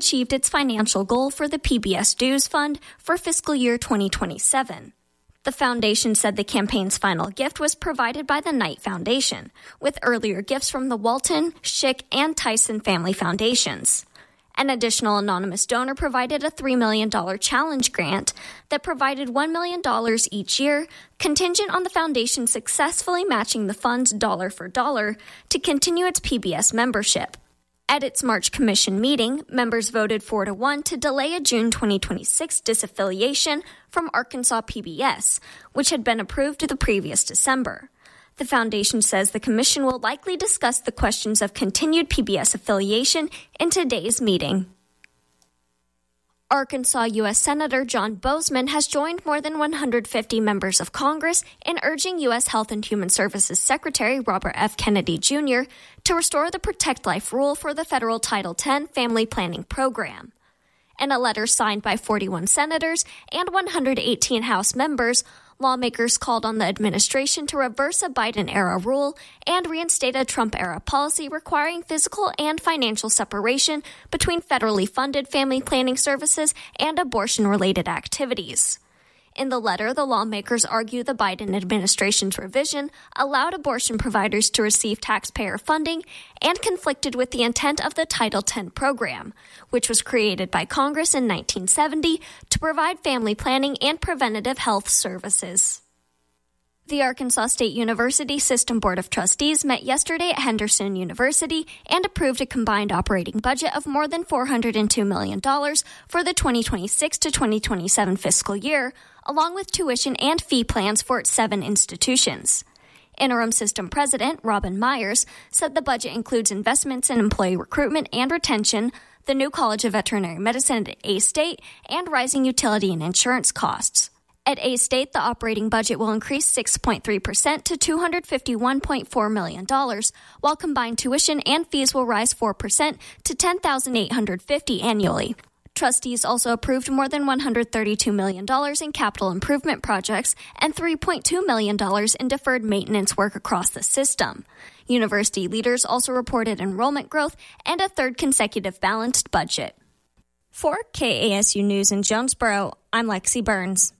achieved its financial goal for the PBS Dues Fund for fiscal year 2027. The foundation said the campaign's final gift was provided by the Knight Foundation, with earlier gifts from the Walton, Schick, and Tyson family foundations. An additional anonymous donor provided a $3 million challenge grant that provided $1 million each year, contingent on the foundation successfully matching the fund's dollar for dollar to continue its PBS membership. At its March Commission meeting, members voted 4-1 to delay a June 2026 disaffiliation from Arkansas PBS, which had been approved the previous December. The foundation says the commission will likely discuss the questions of continued PBS affiliation in today's meeting. Arkansas U.S. Senator John Boozman has joined more than 150 members of Congress in urging U.S. Health and Human Services Secretary Robert F. Kennedy Jr. to restore the Protect Life rule for the federal Title X family planning program. In a letter signed by 41 senators and 118 House members, lawmakers called on the administration to reverse a Biden-era rule and reinstate a Trump-era policy requiring physical and financial separation between federally funded family planning services and abortion-related activities. In the letter, the lawmakers argue the Biden administration's revision allowed abortion providers to receive taxpayer funding and conflicted with the intent of the Title X program, which was created by Congress in 1970 to provide family planning and preventative health services. The Arkansas State University System Board of Trustees met yesterday at Henderson University and approved a combined operating budget of more than $402 million for the 2026 to 2027 fiscal year, along with tuition and fee plans for its 7 institutions. Interim System President Robin Myers said the budget includes investments in employee recruitment and retention, the new College of Veterinary Medicine at A-State, and rising utility and insurance costs. At A-State, the operating budget will increase 6.3% to $251.4 million, while combined tuition and fees will rise 4% to $10,850 annually. Trustees also approved more than $132 million in capital improvement projects and $3.2 million in deferred maintenance work across the system. University leaders also reported enrollment growth and a third consecutive balanced budget. For KASU News in Jonesboro, I'm Lexi Burns.